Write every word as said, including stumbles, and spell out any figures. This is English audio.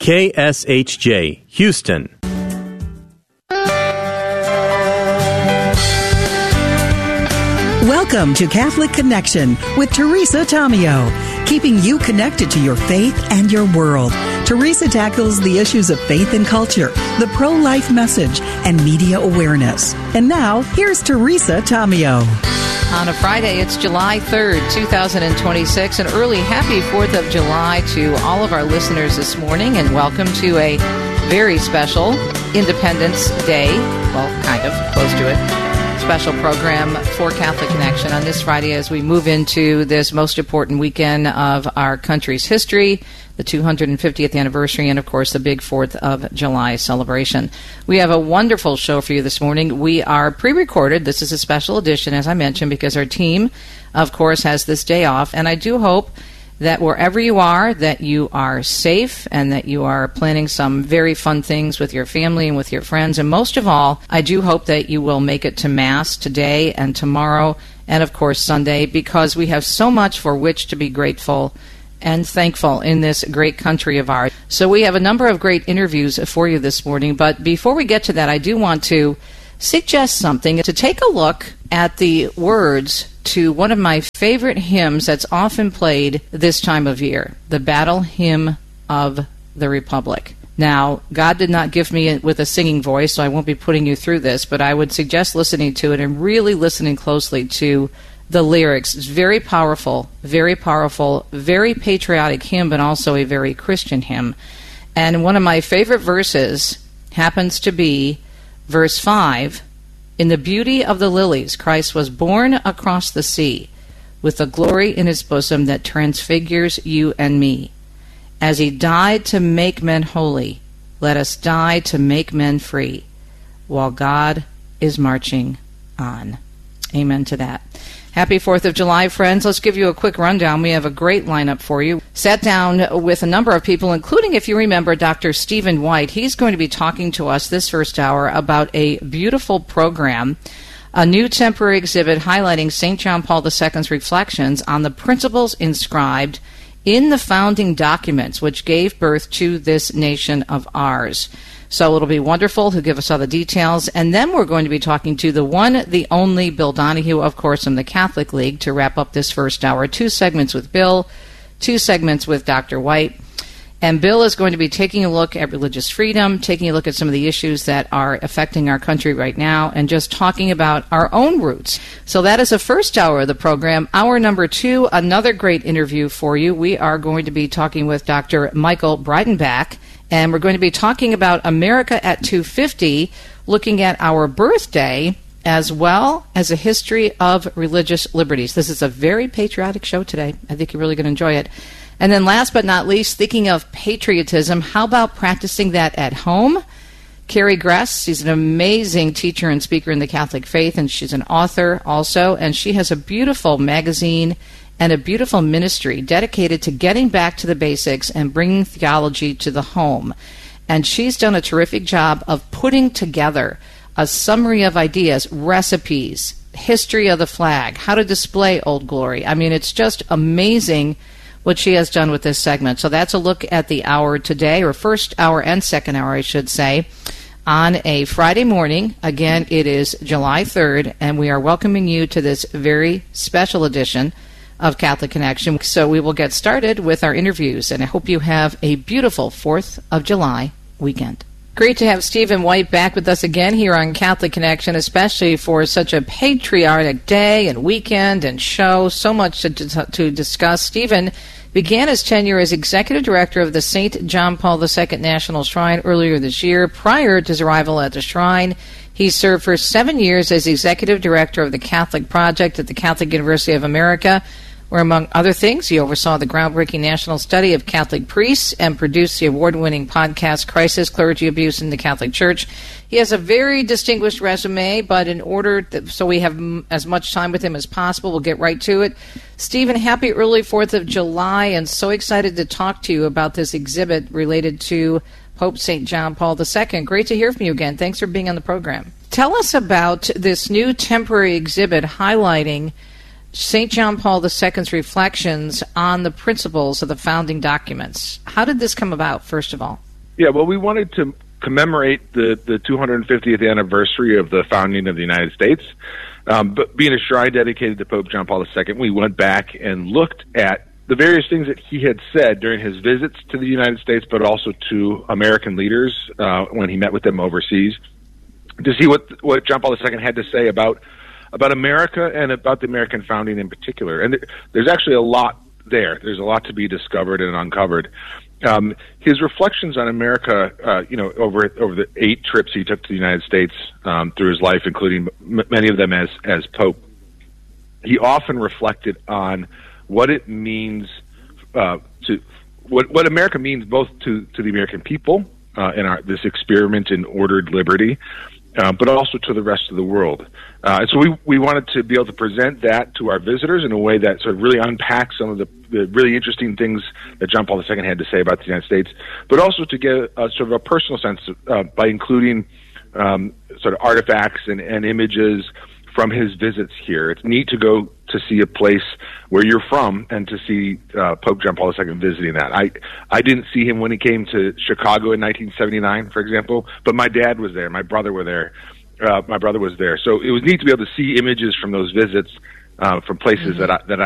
K S H J, Houston. Welcome to Catholic Connection with Teresa Tomeo, keeping you connected to your faith and your world. Teresa tackles the issues of faith and culture, the pro-life message, and media awareness. And now, here's Teresa Tomeo. On a Friday, it's July third, twenty twenty-six. An early happy fourth of July to all of our listeners this morning, and welcome to a very special Independence Day, well, kind of, close to it, special program for Catholic Connection on this Friday as we move into this most important weekend of our country's history, the two hundred fiftieth anniversary, and of course the big fourth of July celebration. We have a wonderful show for you this morning. We are pre-recorded. This is a special edition, as I mentioned, because our team, of course, has this day off, and I do hope that wherever you are, that you are safe and that you are planning some very fun things with your family and with your friends. And most of all, I do hope that you will make it to Mass today and tomorrow and, of course, Sunday, because we have so much for which to be grateful and thankful in this great country of ours. So we have a number of great interviews for you this morning. But before we get to that, I do want to suggest something, to take a look at the words to one of my favorite hymns that's often played this time of year, the Battle Hymn of the Republic. Now, God did not give me with a singing voice, so I won't be putting you through this, but I would suggest listening to it and really listening closely to the lyrics. It's very powerful, very powerful, very patriotic hymn, but also a very Christian hymn. And one of my favorite verses happens to be verse five. In the beauty of the lilies, Christ was born across the sea, with the glory in his bosom that transfigures you and me. As he died to make men holy, let us die to make men free, while God is marching on. Amen to that. Happy fourth of July, friends. Let's give you a quick rundown. We have a great lineup for you. Sat down with a number of people, including, if you remember, Doctor Stephen White. He's going to be talking to us this first hour about a beautiful program, a new temporary exhibit highlighting Saint John Paul the Second's reflections on the principles inscribed in the founding documents which gave birth to this nation of ours. So it'll be wonderful. He'll give us all the details. And then we're going to be talking to the one, the only Bill Donahue, of course, from the Catholic League to wrap up this first hour. Two segments with Bill, two segments with Doctor White. And Bill is going to be taking a look at religious freedom, taking a look at some of the issues that are affecting our country right now, and just talking about our own roots. So that is the first hour of the program. Hour number two, another great interview for you. We are going to be talking with Doctor Michael Breitenbach, and we're going to be talking about America at two fifty, looking at our birthday, as well as a history of religious liberties. This is a very patriotic show today. I think you're really going to enjoy it. And then last but not least, thinking of patriotism, how about practicing that at home? Carrie Gress, she's an amazing teacher and speaker in the Catholic faith, and she's an author also, and she has a beautiful magazine and a beautiful ministry dedicated to getting back to the basics and bringing theology to the home. And she's done a terrific job of putting together a summary of ideas, recipes, history of the flag, how to display Old Glory. I mean, it's just amazing what she has done with this segment. So that's a look at the hour today, or first hour and second hour, I should say, on a Friday morning. Again, it is July third, and we are welcoming you to this very special edition of Catholic Connection. So we will get started with our interviews, and I hope you have a beautiful fourth of July weekend. Great to have Stephen White back with us again here on Catholic Connection, especially for such a patriotic day and weekend and show. So much to, to, to discuss. Stephen began his tenure as executive director of the Saint John Paul the Second National Shrine earlier this year. Prior to his arrival at the shrine, he served for seven years as executive director of the Catholic Project at the Catholic University of America, where, among other things, he oversaw the groundbreaking national study of Catholic priests and produced the award-winning podcast, Crisis, Clergy Abuse in the Catholic Church. He has a very distinguished resume, but in order to, so we have m- as much time with him as possible, we'll get right to it. Stephen, happy early fourth of July, and so excited to talk to you about this exhibit related to Pope Saint John Paul the Second. Great to hear from you again. Thanks for being on the program. Tell us about this new temporary exhibit highlighting Saint John Paul the Second's reflections on the principles of the founding documents. How did this come about, first of all? Yeah, well, we wanted to commemorate the, the two hundred fiftieth anniversary of the founding of the United States. Um, but being a shrine dedicated to Pope John Paul the Second, we went back and looked at the various things that he had said during his visits to the United States, but also to American leaders uh, when he met with them overseas, to see what what John Paul the Second had to say about about America and about the American founding in particular. And there's actually a lot there. There's a lot to be discovered and uncovered. Um, his reflections on America, uh, you know, over over the eight trips he took to the United States um, through his life, including m- many of them as as Pope, he often reflected on what it means uh, to what what America means both to to the American people uh, in our this experiment in ordered liberty, uh, but also to the rest of the world. Uh, and so we we wanted to be able to present that to our visitors in a way that sort of really unpacks some of the, the really interesting things that John Paul the Second had to say about the United States, but also to get a, sort of a personal sense uh, by including um, sort of artifacts and, and images from his visits here. It's neat to go to see a place where you're from and to see uh, Pope John Paul the Second visiting that. I I didn't see him when he came to Chicago in nineteen seventy-nine, for example, but my dad was there, my brother were there. Uh, my brother was there. So it was neat to be able to see images from those visits uh, from places mm-hmm. that I, that I